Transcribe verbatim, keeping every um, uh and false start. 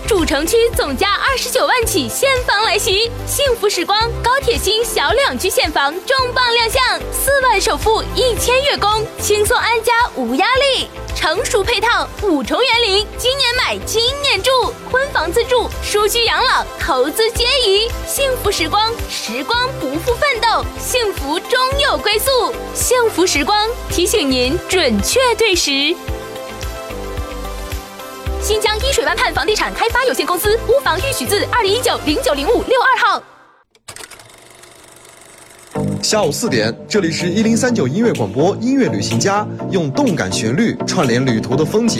主城区总价二十九万起现房来袭，幸福时光高铁新小两居现房重磅亮相，四万首付一千月供，轻松安家无压力。成熟配套，五重园林，今年买今年住，婚房自住，舒居养老，投资皆宜。幸福时光，时光不负奋斗，幸福终有归宿。幸福时光提醒您准确对时。新疆依水湾畔房地产开发有限公司屋房预许字二零一九零九零五六二号。 下午四点，这里是一零三九音乐广播，音乐旅行家用动感旋律串联旅途的风景。